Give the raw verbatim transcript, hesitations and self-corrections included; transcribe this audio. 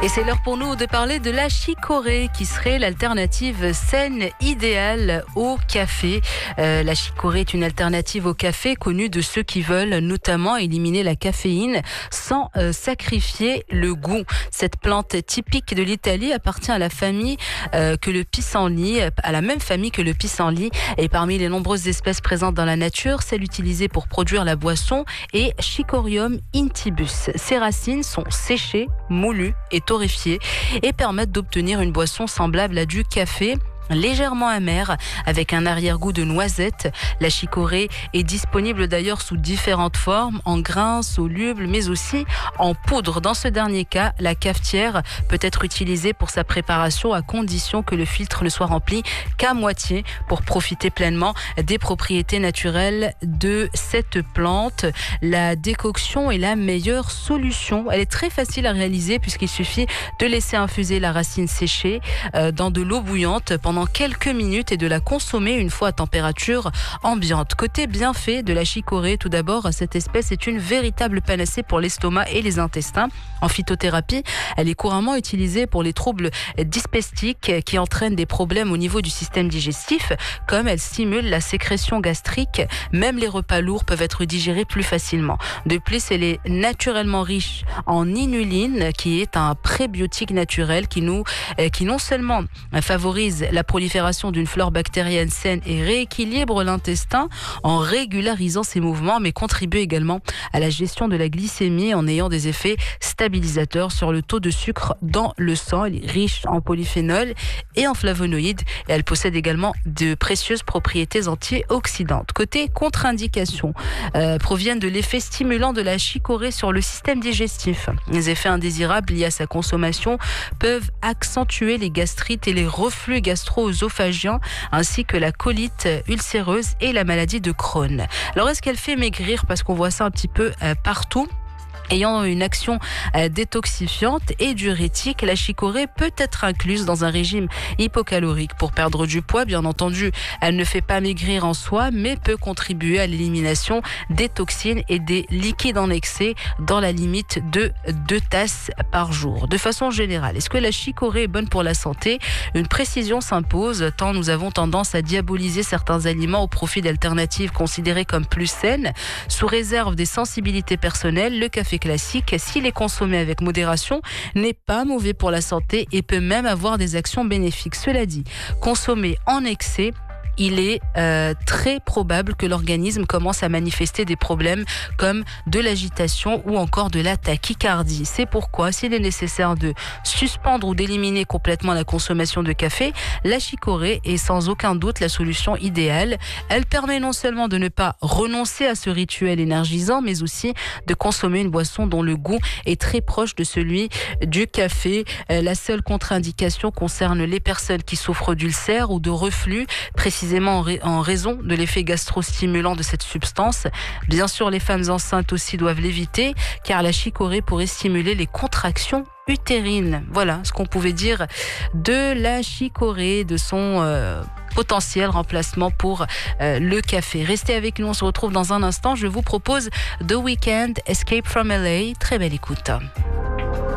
Et c'est l'heure pour nous de parler de la chicorée qui serait l'alternative saine idéale au café. Euh, la chicorée est une alternative au café connue de ceux qui veulent notamment éliminer la caféine sans euh, sacrifier le goût. Cette plante typique de l'Italie appartient à la famille euh, que le pissenlit, à la même famille que le pissenlit, et parmi les nombreuses espèces présentes dans la nature, celle utilisée pour produire la boisson est Chicorium intybus. Ses racines sont séchées, moulues et torréfiées et permettent d'obtenir une boisson semblable à du café, légèrement amère, avec un arrière-goût de noisette. La chicorée est disponible d'ailleurs sous différentes formes, en grains, solubles, mais aussi en poudre. Dans ce dernier cas, la cafetière peut être utilisée pour sa préparation à condition que le filtre ne soit rempli qu'à moitié pour profiter pleinement des propriétés naturelles de cette plante. La décoction est la meilleure solution. Elle est très facile à réaliser puisqu'il suffit de laisser infuser la racine séchée euh, dans de l'eau bouillante pendant pendant quelques minutes et de la consommer une fois à température ambiante. Côté bienfait de la chicorée, tout d'abord, cette espèce est une véritable panacée pour l'estomac et les intestins. En phytothérapie, elle est couramment utilisée pour les troubles dyspeptiques qui entraînent des problèmes au niveau du système digestif, comme elle stimule la sécrétion gastrique. Même les repas lourds peuvent être digérés plus facilement. De plus, elle est naturellement riche en inuline, qui est un prébiotique naturel qui nous, qui non seulement favorise la prolifération d'une flore bactérienne saine et rééquilibre l'intestin en régularisant ses mouvements, mais contribue également à la gestion de la glycémie en ayant des effets stabilisateurs sur le taux de sucre dans le sang. Elle est riche en polyphénol et en flavonoïdes et elle possède également de précieuses propriétés antioxydantes. Côté contre-indication, euh, proviennent de l'effet stimulant de la chicorée sur le système digestif. Les effets indésirables liés à sa consommation peuvent accentuer les gastrites et les reflux gastro-œsophagiens ainsi que la colite ulcéreuse et la maladie de Crohn. Alors est-ce qu'elle fait maigrir? Parce qu'on voit ça un petit peu euh, partout. Ayant une action euh, détoxifiante et diurétique, la chicorée peut être incluse dans un régime hypocalorique pour perdre du poids. Bien entendu, elle ne fait pas maigrir en soi, mais peut contribuer à l'élimination des toxines et des liquides en excès dans la limite de deux tasses par jour. De façon générale, est-ce que la chicorée est bonne pour la santé? Une précision s'impose, tant nous avons tendance à diaboliser certains aliments au profit d'alternatives considérées comme plus saines. Sous réserve des sensibilités personnelles, le café classique, s'il est consommé avec modération, n'est pas mauvais pour la santé et peut même avoir des actions bénéfiques. Cela dit, consommer en excès, il est euh, très probable que l'organisme commence à manifester des problèmes comme de l'agitation ou encore de la tachycardie. C'est pourquoi, s'il est nécessaire de suspendre ou d'éliminer complètement la consommation de café, la chicorée est sans aucun doute la solution idéale. Elle permet non seulement de ne pas renoncer à ce rituel énergisant, mais aussi de consommer une boisson dont le goût est très proche de celui du café. Euh, la seule contre-indication concerne les personnes qui souffrent d'ulcères ou de reflux, précisément en raison de l'effet gastro-stimulant de cette substance. Bien sûr, les femmes enceintes aussi doivent l'éviter, car la chicorée pourrait stimuler les contractions utérines. Voilà ce qu'on pouvait dire de la chicorée, de son euh, potentiel remplacement pour euh, le café. Restez avec nous, on se retrouve dans un instant. Je vous propose The Weeknd, Escape from L A. Très belle écoute.